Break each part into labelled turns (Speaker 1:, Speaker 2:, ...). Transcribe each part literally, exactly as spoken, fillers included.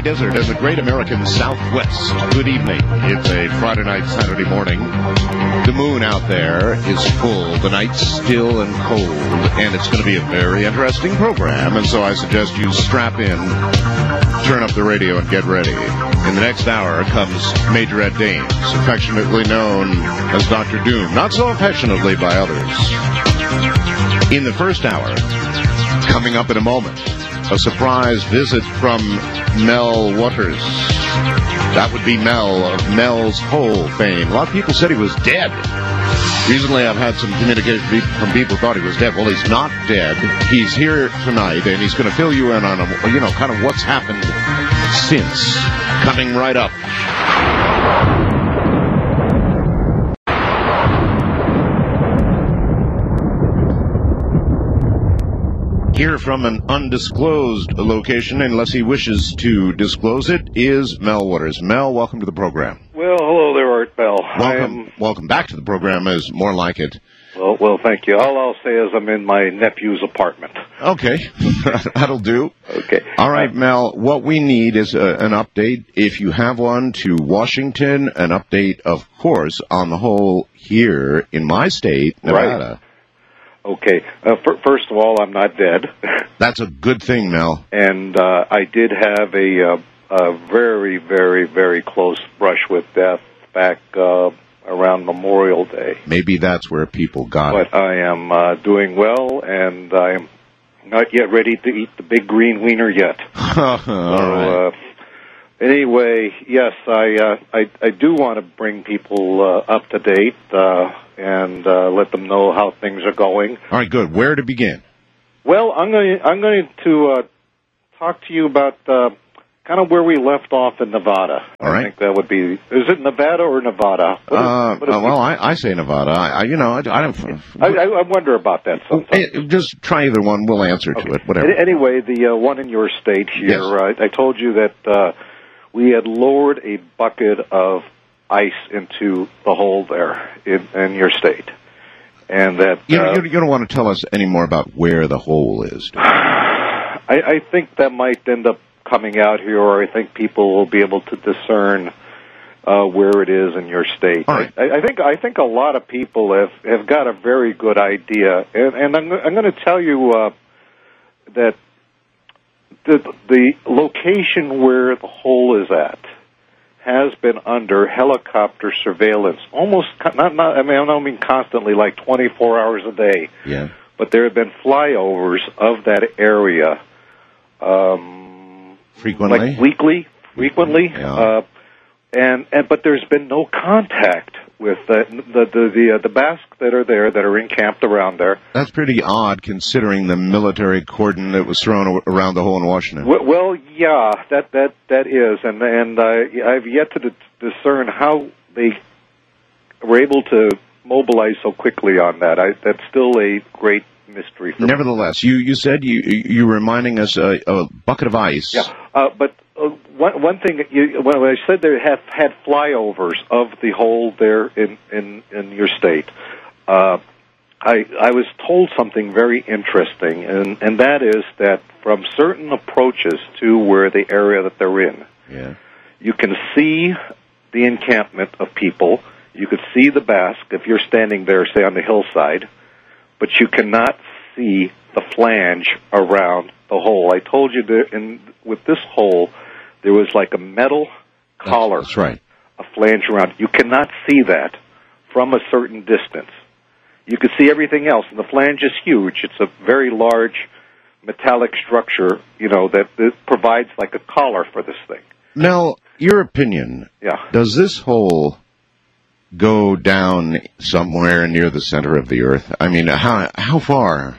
Speaker 1: desert and the great American Southwest. Good evening. It's a Friday night, Saturday morning. The moon out there is full. The night's still and cold, and it's going to be a very interesting program, and so I suggest you strap in, turn up the radio, and get ready. In the next hour comes Major Ed Dames, affectionately known as Doctor Doom, not so affectionately by others. In the first hour, coming up in a moment, a surprise visit from Mel Waters. That would be Mel of Mel's Hole fame. A lot of people said he was dead. Recently, I've had some communication from people who thought he was dead. Well, he's not dead. He's here tonight, and he's going to fill you in on, a, you know, kind of what's happened since. Coming right up. Here from an undisclosed location, unless he wishes to disclose it, is Mel Waters. Mel, welcome to the program.
Speaker 2: Well, hello there, Art Bell.
Speaker 1: Welcome,
Speaker 2: am,
Speaker 1: welcome back to the program is more like it.
Speaker 2: Well, well, thank you. All I'll say is I'm in my nephew's apartment.
Speaker 1: Okay, that'll do.
Speaker 2: Okay.
Speaker 1: All right, Mel, what we need is a, an update, if you have one, to Washington, an update, of course, on the whole here in my state, Nevada.
Speaker 2: Right. Okay. Uh, f- first of all, I'm not dead.
Speaker 1: That's a good thing, Mel.
Speaker 2: And uh, I did have a, uh, a very, very, very close brush with death back uh, around Memorial Day.
Speaker 1: Maybe that's where people got
Speaker 2: but
Speaker 1: it.
Speaker 2: But I am uh, doing well, and I am not yet ready to eat the big green wiener yet.
Speaker 1: All
Speaker 2: so,
Speaker 1: right.
Speaker 2: uh, anyway, yes, I, uh, I I do want to bring people uh, up to date. Uh, and uh, let them know how things are going.
Speaker 1: All right, good. Where to begin?
Speaker 2: Well, I'm going to, I'm going to uh, talk to you about uh, kind of where we left off in Nevada.
Speaker 1: All
Speaker 2: I
Speaker 1: right.
Speaker 2: think that would be, is it Nevada or Nevada? What is,
Speaker 1: uh,
Speaker 2: what is
Speaker 1: uh, well, I, I say Nevada. I, I you know, I, I don't...
Speaker 2: I, I wonder about that sometimes.
Speaker 1: Hey, just try either one. We'll answer
Speaker 2: okay.
Speaker 1: to it, whatever.
Speaker 2: Anyway, the uh, one in your state here,
Speaker 1: yes.
Speaker 2: uh, I told you that uh, we had lowered a bucket of ice into the hole there in, in your state. And that
Speaker 1: you,
Speaker 2: uh,
Speaker 1: you, you don't want to tell us any more about where the hole is.
Speaker 2: I, I think that might end up coming out here, or I think people will be able to discern uh, where it is in your state.
Speaker 1: All right.
Speaker 2: I, I think I think a lot of people have, have got a very good idea, and, and I'm, I'm going to tell you uh, that the the location where the hole is at has been under helicopter surveillance, almost, not, not, I mean, I don't mean constantly, like twenty-four hours a day.
Speaker 1: Yeah.
Speaker 2: But there have been flyovers of that area, um,
Speaker 1: frequently,
Speaker 2: like weekly, frequently,
Speaker 1: yeah.
Speaker 2: uh, and, and, but there's been no contact with the, the, the, the, uh, the Basque that are there, that are encamped around there.
Speaker 1: That's pretty odd, considering the military cordon that was thrown around the hole in Washington.
Speaker 2: Well, well yeah, that, that, that is, and, and uh, I've yet to d- discern how they were able to mobilize so quickly on that. I, that's still a great mystery for
Speaker 1: Nevertheless, me. you, you said you, you were reminding us uh, a bucket of ice.
Speaker 2: Yeah, uh, but uh, one, one thing, you, when I said they have had flyovers of the hole there in, in, in your state, uh, I, I was told something very interesting, and, and that is that from certain approaches to where the area that they're in,
Speaker 1: yeah.
Speaker 2: you can see the encampment of people, you could see the Basque if you're standing there, say, on the hillside, but you cannot see the flange around the hole. I told you that in, with this hole, there was like a metal collar,
Speaker 1: that's, that's right.
Speaker 2: a flange around it. You cannot see that from a certain distance. You can see everything else, and the flange is huge. It's a very large metallic structure, you know, that, that provides like a collar for this thing.
Speaker 1: Mel, your opinion,
Speaker 2: yeah.
Speaker 1: does this hole go down somewhere near the center of the earth? I mean, how how far?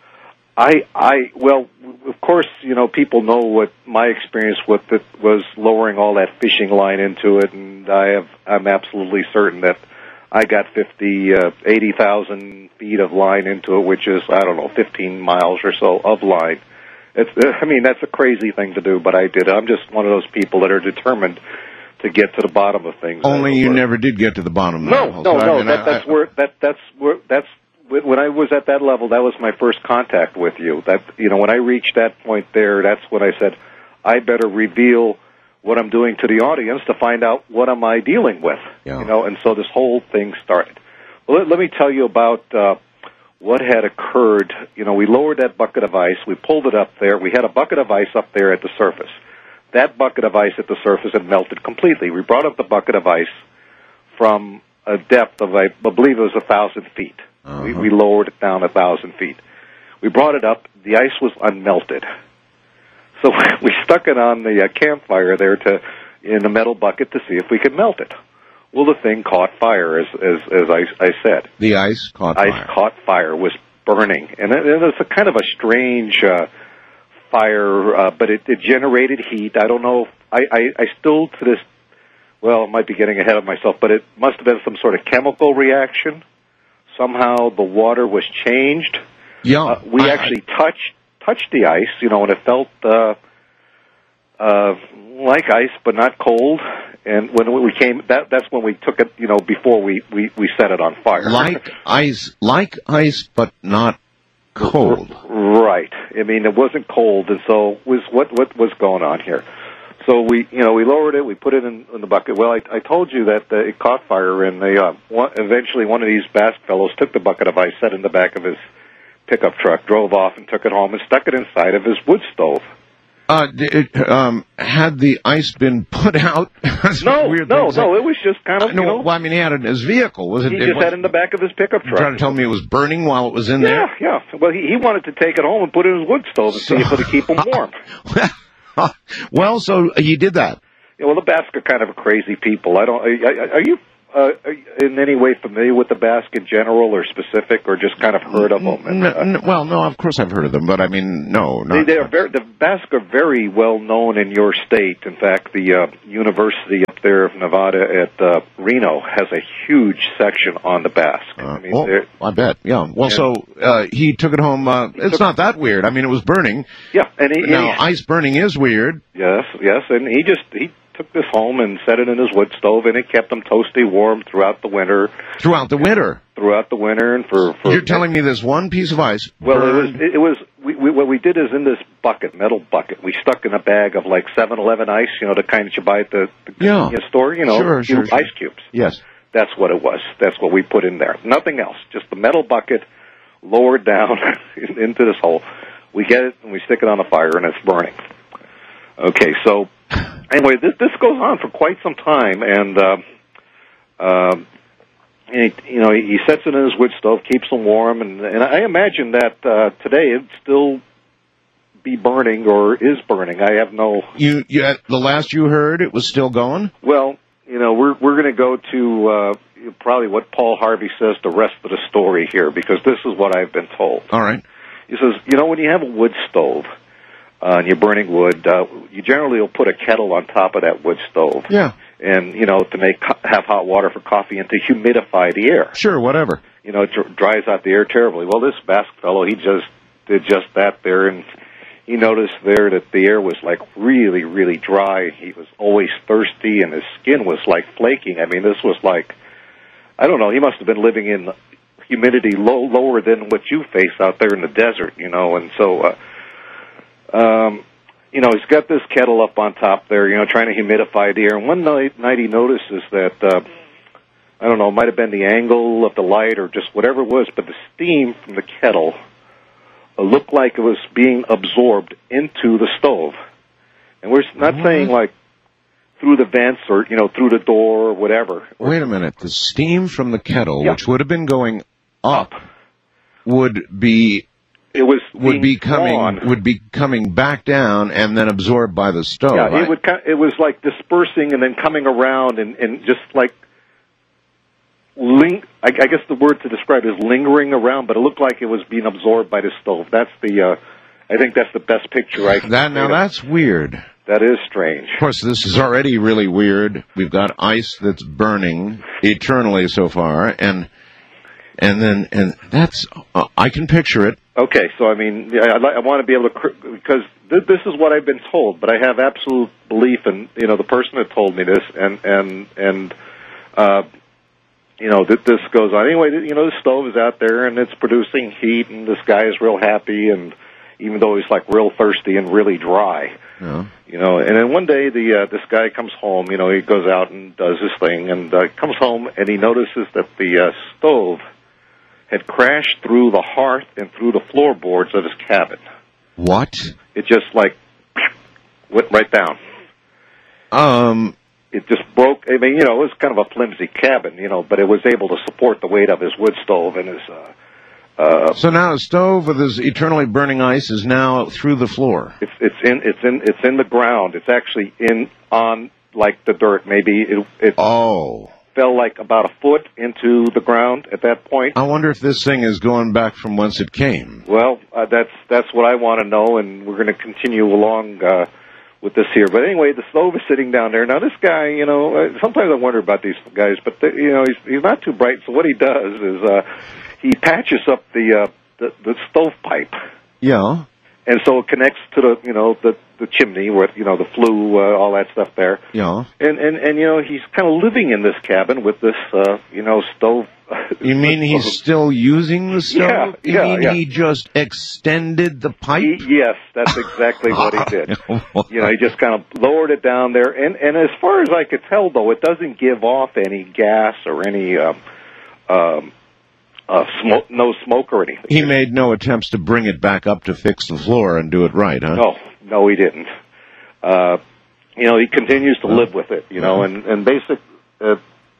Speaker 2: I, I, well, of course, you know, people know what my experience with it was, lowering all that fishing line into it, and I have, I'm absolutely certain that I got fifty, uh, eighty thousand feet of line into it, which is, I don't know, fifteen miles or so of line. It's, I mean, that's a crazy thing to do, but I did. I'm just one of those people that are determined to get to the bottom of things.
Speaker 1: Only you never did get to the bottom of
Speaker 2: no,
Speaker 1: the hole.
Speaker 2: No,
Speaker 1: so,
Speaker 2: no,
Speaker 1: I mean,
Speaker 2: that,
Speaker 1: I,
Speaker 2: that's
Speaker 1: I,
Speaker 2: where, that, that's where, that's, when I was at that level, that was my first contact with you. That, you know, when I reached that point there, that's when I said, I better reveal what I'm doing to the audience to find out what am I dealing with.
Speaker 1: Yeah.
Speaker 2: You know, and so this whole thing started. Well, let, let me tell you about uh, what had occurred. You know, we lowered that bucket of ice. We pulled it up there. We had a bucket of ice up there at the surface. That bucket of ice at the surface had melted completely. We brought up the bucket of ice from a depth of, I believe it was a thousand feet. Uh-huh. We, we lowered it down a thousand feet. We brought it up. The ice was unmelted. So we stuck it on the uh, campfire there to in a metal bucket to see if we could melt it. Well, the thing caught fire, as as, as I, I said.
Speaker 1: The ice caught
Speaker 2: ice
Speaker 1: fire.
Speaker 2: Ice caught fire, was burning. And it, it was a kind of a strange uh, fire, uh, but it, it generated heat. I don't know. If, I, I, I still, to this, well, I might be getting ahead of myself, but it must have been some sort of chemical reaction. Somehow the water was changed.
Speaker 1: Yeah.
Speaker 2: Uh, we
Speaker 1: I,
Speaker 2: actually touched touched the ice, you know, and it felt uh, uh, like ice, but not cold. And when we came, that that's when we took it, you know, before we, we, we set it on fire.
Speaker 1: Like ice, like ice, but not cold.
Speaker 2: Right. I mean, it wasn't cold, and so was what what was going on here. So we, you know, we lowered it. We put it in, in the bucket. Well, I, I told you that uh, it caught fire, and they uh, one, eventually one of these Basque fellows took the bucket of ice, set it in the back of his pickup truck, drove off, and took it home and stuck it inside of his wood stove.
Speaker 1: Uh, it, um, had the ice been put out?
Speaker 2: no, no, no. Say. It was just kind of,
Speaker 1: uh, no,
Speaker 2: you know.
Speaker 1: Well, I mean, he had it in his vehicle. Was it?
Speaker 2: He
Speaker 1: it
Speaker 2: just
Speaker 1: was,
Speaker 2: had it in the back of his pickup truck.
Speaker 1: Trying to tell me it was burning while it was in
Speaker 2: yeah,
Speaker 1: there?
Speaker 2: Yeah, yeah. Well, he, he wanted to take it home and put it in his wood stove and so, see if it would keep him warm.
Speaker 1: Well, so he did that.
Speaker 2: Yeah, well, the Basque are kind of crazy people. I don't. Are, are you uh, are you in any way familiar with the Basque in general, or specific, or just kind of heard of them?
Speaker 1: And, no, no, well, no, of course I've heard of them, but I mean, no, not.
Speaker 2: They, they are very, the Basque are very well known in your state. In fact, the uh, university up there of Nevada at uh, Reno has a huge section on the Basque.
Speaker 1: Uh,
Speaker 2: I mean,
Speaker 1: well, I bet. Yeah. Well,
Speaker 2: and,
Speaker 1: so uh, he took it home. Uh, it's
Speaker 2: took,
Speaker 1: not that weird. I mean, it was burning.
Speaker 2: Yeah, and he,
Speaker 1: now
Speaker 2: he,
Speaker 1: ice burning is weird.
Speaker 2: Yes, yes, and he just he. took this home and set it in his wood stove, and it kept him toasty warm throughout the winter.
Speaker 1: Throughout the winter?
Speaker 2: Throughout the winter, and for... for
Speaker 1: You're telling me this one piece of ice
Speaker 2: Well,
Speaker 1: burned.
Speaker 2: it was... It was we, we, what we did is in this bucket, metal bucket, we stuck in a bag of like seven eleven ice, you know, the kind that you buy at the, the
Speaker 1: yeah.
Speaker 2: convenience store, you know,
Speaker 1: sure, sure,
Speaker 2: ice
Speaker 1: sure.
Speaker 2: cubes.
Speaker 1: Yes.
Speaker 2: That's what it was. That's what we put in there. Nothing else. Just the metal bucket lowered down into this hole. We get it, and we stick it on the fire, and it's burning. Okay, so... Anyway, this this goes on for quite some time, and uh, uh, and he, you know he sets it in his wood stove, keeps them warm, and and I imagine that uh, today it'd still be burning or is burning. I have no.
Speaker 1: You, you the last you heard, it was still going?
Speaker 2: Well, you know we're we're going to go to uh, probably what Paul Harvey says the rest of the story here, because this is what I've been told.
Speaker 1: All right.
Speaker 2: He says, you know, when you have a wood stove. Uh, and you're burning wood, uh, you generally will put a kettle on top of that wood stove.
Speaker 1: Yeah.
Speaker 2: And, you know, to make, have hot water for coffee and to humidify the air.
Speaker 1: Sure, whatever.
Speaker 2: You know, it dr- dries out the air terribly. Well, this Basque fellow, he just did just that there, and he noticed there that the air was, like, really, really dry. He was always thirsty, and his skin was, like, flaking. I mean, this was like, I don't know, he must have been living in humidity low, lower than what you face out there in the desert, you know, and so... Uh, Um, you know, he's got this kettle up on top there, you know, trying to humidify the air. And one night, night he notices that, uh, I don't know, it might have been the angle of the light or just whatever it was, but the steam from the kettle uh, looked like it was being absorbed into the stove. And we're not what? saying, like, through the vents or, you know, through the door or whatever.
Speaker 1: Wait a minute. The steam from the kettle,
Speaker 2: yeah.
Speaker 1: which would have been going up, up. would be...
Speaker 2: It was
Speaker 1: would be coming
Speaker 2: drawn.
Speaker 1: would be coming back down and then absorbed by the stove.
Speaker 2: Yeah,
Speaker 1: right?
Speaker 2: it would. It was like dispersing and then coming around and, and just like ling. I, I guess the word to describe it is lingering around, but it looked like it was being absorbed by the stove. That's the. Uh, I think that's the best picture I can.
Speaker 1: That now that's weird.
Speaker 2: That is strange.
Speaker 1: Of course, this is already really weird. We've got ice that's burning eternally so far, and and then and that's uh, I can picture it.
Speaker 2: Okay, so I mean, I, I want to be able to, because th- this is what I've been told, but I have absolute belief in, you know, the person that told me this, and, and, and, uh, you know, that this goes on. Anyway, you know, the stove is out there, and it's producing heat, and this guy is real happy, and even though he's, like, real thirsty and really dry.
Speaker 1: No.
Speaker 2: You know, and then one day the uh, this guy comes home. You know, he goes out and does his thing, and uh, comes home and he notices that the uh, stove had crashed through the hearth and through the floorboards of his cabin.
Speaker 1: What?
Speaker 2: It just like went right down.
Speaker 1: Um.
Speaker 2: It just broke. I mean, you know, it was kind of a flimsy cabin, you know, but it was able to support the weight of his wood stove and his. Uh, uh,
Speaker 1: so now a stove with this eternally burning ice is now through the floor.
Speaker 2: It's it's in it's in it's in the ground. It's actually in on like the dirt. Maybe it it
Speaker 1: oh
Speaker 2: fell like about a foot into the ground at that point.
Speaker 1: I wonder if this thing is going back from whence it came.
Speaker 2: Well, uh, that's that's what I want to know, and we're going to continue along. Uh, with this here. But anyway, the stove is sitting down there. Now, this guy, you know, uh, sometimes I wonder about these guys, but, the, you know, he's, he's not too bright, so what he does is uh, he patches up the, uh, the, the stovepipe.
Speaker 1: Yeah.
Speaker 2: And so it connects to the, you know, the, the chimney with, you know, the flue, uh, all that stuff there.
Speaker 1: Yeah.
Speaker 2: And, and, and, you know, he's kind of living in this cabin with this, uh, you know, stove.
Speaker 1: You mean he's still using the stove?
Speaker 2: Yeah,
Speaker 1: you
Speaker 2: yeah,
Speaker 1: mean
Speaker 2: yeah.
Speaker 1: he just extended the pipe?
Speaker 2: He, yes, that's exactly what he did. You know, he just kind of lowered it down there. And, and as far as I could tell, though, it doesn't give off any gas or any, um, um, uh, smoke, no smoke or anything.
Speaker 1: He made no attempts to bring it back up to fix the floor and do it right, huh?
Speaker 2: No, no, he didn't. Uh, you know, he continues to live with it, you know, and, and basic, uh,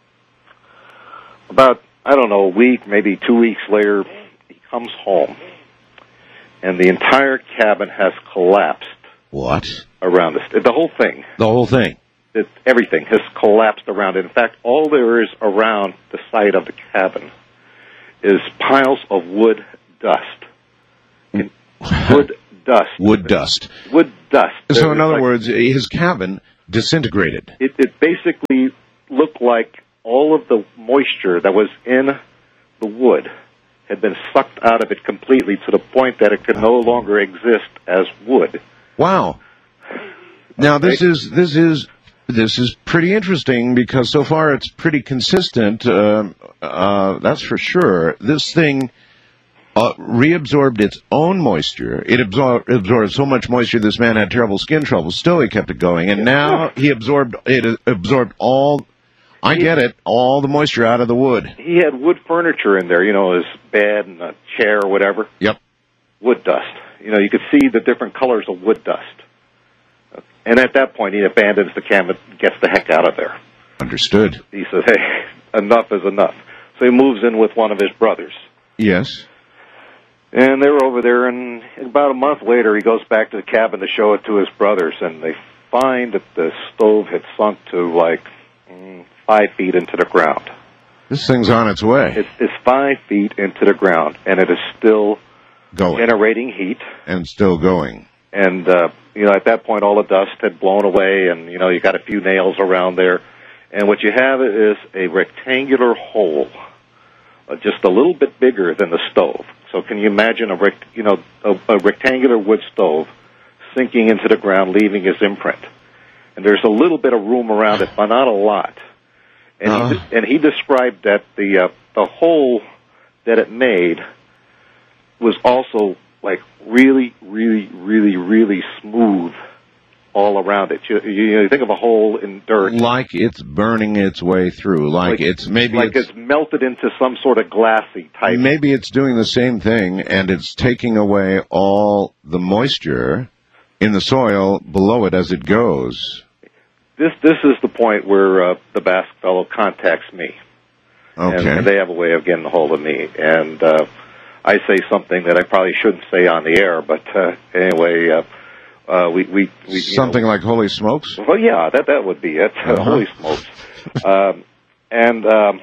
Speaker 2: about, I don't know, a week, maybe two weeks later, he comes home, and the entire cabin has collapsed.
Speaker 1: What?
Speaker 2: Around us. The whole thing.
Speaker 1: The whole thing?
Speaker 2: It, everything has collapsed around it. In fact, all there is around the site of the cabin is piles of wood dust. In, wood dust.
Speaker 1: Wood dust.
Speaker 2: Wood dust.
Speaker 1: So in other
Speaker 2: like,
Speaker 1: words, his cabin disintegrated.
Speaker 2: It, it basically looked like all of the moisture that was in the wood had been sucked out of it completely to the point that it could no longer exist as wood.
Speaker 1: Wow. Now this is this is this is pretty interesting because so far it's pretty consistent. Uh, uh, that's for sure. This thing uh, reabsorbed its own moisture. It absor- absorbed so much moisture this man had terrible skin trouble. Still, he kept it going, and now he absorbed it absorbed all. I get it. All the moisture out of the wood.
Speaker 2: He had wood furniture in there, you know, his bed and a chair or whatever.
Speaker 1: Yep.
Speaker 2: Wood dust. You know, you could see the different colors of wood dust. And at that point, he abandons the cabin, gets the heck out of there.
Speaker 1: Understood.
Speaker 2: He says, hey, enough is enough. So he moves in with one of his brothers.
Speaker 1: Yes.
Speaker 2: And they were over there, and about a month later, he goes back to the cabin to show it to his brothers, and they find that the stove had sunk to, like, mm, five feet into the ground.
Speaker 1: This thing's on its way.
Speaker 2: It's, it's five feet into the ground, and it is still
Speaker 1: going.
Speaker 2: Generating heat.
Speaker 1: And still going.
Speaker 2: And, uh, you know, at that point, all the dust had blown away, and, you know, you got a few nails around there. And what you have is a rectangular hole, uh, just a little bit bigger than the stove. So can you imagine a, rect- you know, a, a rectangular wood stove sinking into the ground, leaving his imprint? And there's a little bit of room around it, but not a lot. And, uh. he, and he described that the uh, the hole that it made was also like really, really, really, really smooth all around it. You, you, you think of a hole in dirt,
Speaker 1: like it's burning its way through, like, like it's maybe
Speaker 2: like it's, it's melted into some sort of glassy type.
Speaker 1: Maybe it's doing the same thing, and it's taking away all the moisture in the soil below it as it goes.
Speaker 2: This this is the point where uh, the Basque fellow contacts me.
Speaker 1: Okay.
Speaker 2: And, and they have a way of getting a hold of me. And uh, I say something that I probably shouldn't say on the air, but uh, anyway, uh, uh, we, we, we...
Speaker 1: Something
Speaker 2: know,
Speaker 1: like holy smokes?
Speaker 2: Well, yeah, that, that would be it. Uh-huh. Holy smokes. um, and um,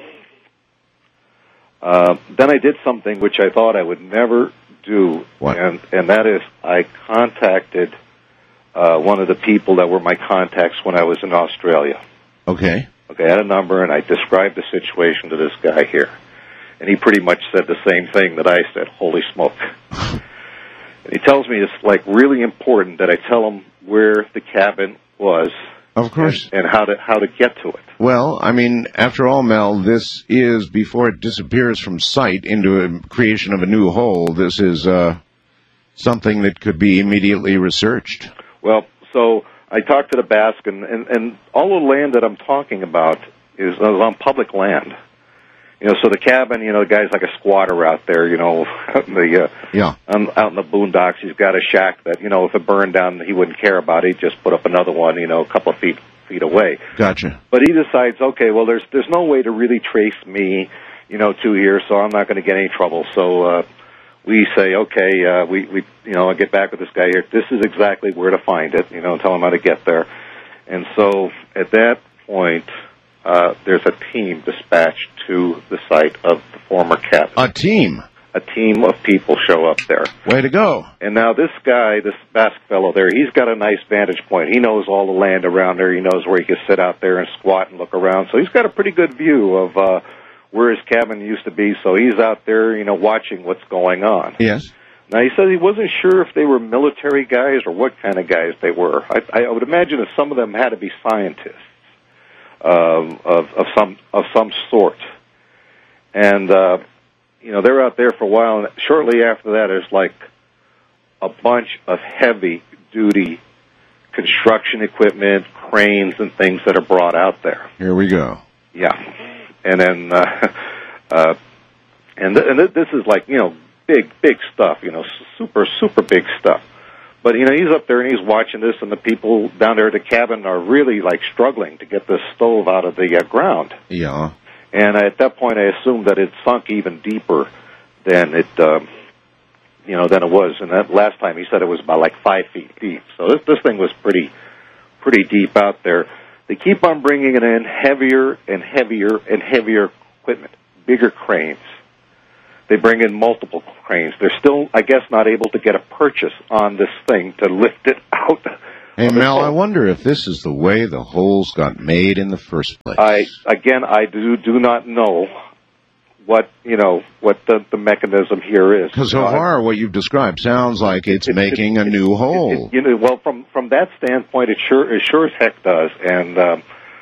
Speaker 2: uh, then I did something which I thought I would never do.
Speaker 1: What?
Speaker 2: And, and that is I contacted... Uh, one of the people that were my contacts when I was in Australia.
Speaker 1: Okay.
Speaker 2: Okay, I had a number, and I described the situation to this guy here. And he pretty much said the same thing that I said, holy smoke. And he tells me it's, like, really important that I tell him where the cabin was.
Speaker 1: Of course.
Speaker 2: And, and how to how to get to it.
Speaker 1: Well, I mean, after all, Mel, this is, before it disappears from sight into a creation of a new hole, this is uh, something that could be immediately researched.
Speaker 2: Well, so I talked to the Basque, and, and, and all the land that I'm talking about is on public land. You know, so the cabin, you know, the guy's like a squatter out there, you know, the, uh,
Speaker 1: yeah.
Speaker 2: on, out in the boondocks. He's got a shack that, you know, if it burned down, he wouldn't care about it. He'd just put up another one, you know, a couple of feet feet away.
Speaker 1: Gotcha.
Speaker 2: But he decides, okay, well, there's there's no way to really trace me, you know, to here, so I'm not going to get any trouble. So uh, we say, okay, uh, we, we, you know, I get back with this guy here. This is exactly where to find it, you know, tell him how to get there. And so at that point, uh, there's a team dispatched to the site of the former cabin.
Speaker 1: A team?
Speaker 2: A team of people show up there.
Speaker 1: Way to go.
Speaker 2: And now this guy, this Basque fellow there, he's got a nice vantage point. He knows all the land around there. He knows where he can sit out there and squat and look around. So he's got a pretty good view of uh, where his cabin used to be. So he's out there, you know, watching what's going on.
Speaker 1: Yes.
Speaker 2: Now, he said he wasn't sure if they were military guys or what kind of guys they were. I, I would imagine that some of them had to be scientists um, of, of some of some sort. And... Uh, You know, they're out there for a while, and shortly after that, there's like a bunch of heavy-duty construction equipment, cranes, and things that are brought out there.
Speaker 1: Here we go.
Speaker 2: Yeah, and then, uh, uh, and th- and th- this is like, you know, big, big stuff. You know, super, super big stuff. But you know, he's up there and he's watching this, and the people down there at the cabin are really like struggling to get this stove out of the uh, ground.
Speaker 1: Yeah.
Speaker 2: And at that point, I assumed that it sunk even deeper than it, um, you know, than it was. And that last time, he said it was about like five feet deep. So this this thing was pretty, pretty deep out there. They keep on bringing it in heavier and heavier and heavier equipment, bigger cranes. They bring in multiple cranes. They're still, I guess, not able to get a purchase on this thing to lift it out.
Speaker 1: Hey, Mel, I wonder if this is the way the holes got made in the first place.
Speaker 2: I, again, I do do not know what, you know, what the, the mechanism here is.
Speaker 1: Because so
Speaker 2: you know,
Speaker 1: far, what you've described sounds like it's
Speaker 2: it,
Speaker 1: making
Speaker 2: it,
Speaker 1: a
Speaker 2: it,
Speaker 1: new
Speaker 2: it,
Speaker 1: hole.
Speaker 2: It, you know, well, from, from that standpoint, it sure, it sure as heck does. And, um,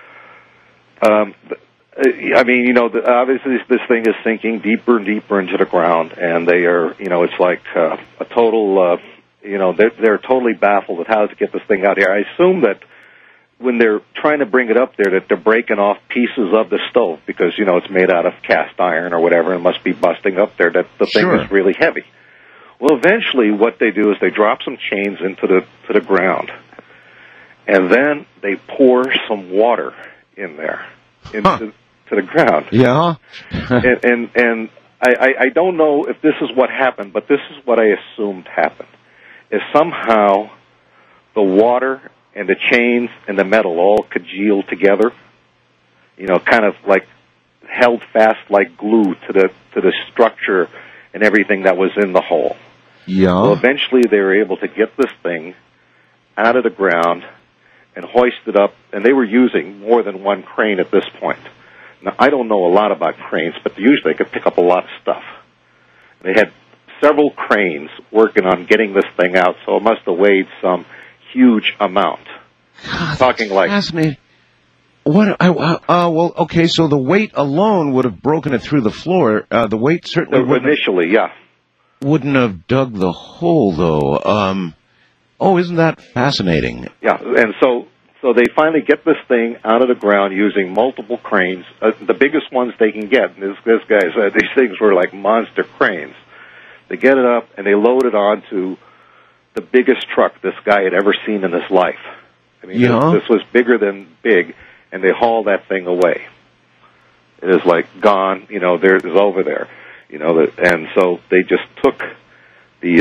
Speaker 2: um, I mean, you know, the, obviously this, this thing is sinking deeper and deeper into the ground, and they are, you know, it's like uh, a total... Uh, You know, they're, they're totally baffled at how to get this thing out here. I assume that when they're trying to bring it up there, that they're breaking off pieces of the stove because, you know, it's made out of cast iron or whatever, and must be busting up there, that the thing
Speaker 1: Sure.
Speaker 2: is really heavy. Well, eventually what they do is they drop some chains into the to the ground, and then they pour some water in there, into
Speaker 1: huh.
Speaker 2: to the ground.
Speaker 1: Yeah?
Speaker 2: and and, and I, I, I don't know if this is what happened, but this is what I assumed happened. Is somehow the water and the chains and the metal all congealed together, you know, kind of like held fast like glue to the to the structure and everything that was in the hole.
Speaker 1: Yeah.
Speaker 2: Well, eventually they were able to get this thing out of the ground and hoist it up, and they were using more than one crane at this point. Now, I don't know a lot about cranes, but usually they could pick up a lot of stuff. They had several cranes working on getting this thing out, so it must have weighed some huge amount.
Speaker 1: God,
Speaker 2: Talking like
Speaker 1: fascinating. What? I, uh, well, okay. So the weight alone would have broken it through the floor. Uh, the weight certainly
Speaker 2: uh,
Speaker 1: wouldn't
Speaker 2: initially,
Speaker 1: have,
Speaker 2: yeah,
Speaker 1: wouldn't have dug the hole, though. Um, oh, isn't that fascinating?
Speaker 2: yeah. And so, so they finally get this thing out of the ground using multiple cranes, uh, the biggest ones they can get. And this this guy said these things were like monster cranes. They get it up, and they load it onto the biggest truck this guy had ever seen in his life. I mean,
Speaker 1: yeah.
Speaker 2: this, this was bigger than big, and they haul that thing away. It is like gone, you know, there, it's over there. You know, the, and so they just took the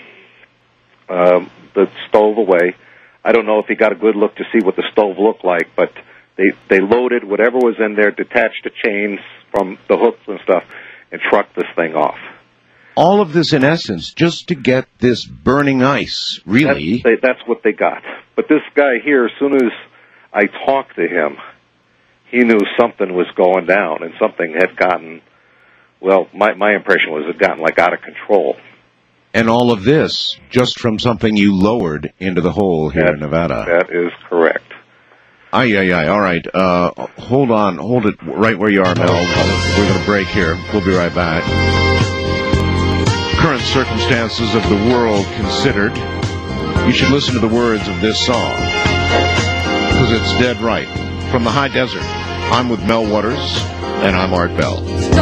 Speaker 2: uh, um, the stove away. I don't know if he got a good look to see what the stove looked like, but they, they loaded whatever was in there, detached the chains from the hooks and stuff, and trucked this thing off.
Speaker 1: All of this, in essence, just to get this burning ice, really.
Speaker 2: That's, they, that's what they got. But this guy here, as soon as I talked to him, he knew something was going down, and something had gotten, well, my, my impression was it had gotten, like, out of control.
Speaker 1: And all of this just from something you lowered into the hole here
Speaker 2: that,
Speaker 1: in Nevada.
Speaker 2: That is correct.
Speaker 1: Aye, aye, aye. All right. Uh, hold on. Hold it right where you are, Mel. We're going to break here. We'll be right back. Current circumstances of the world considered. you should listen to the words of this song, because it's dead right. From the high desert, I'm with Mel Waters, and I'm Art Bell.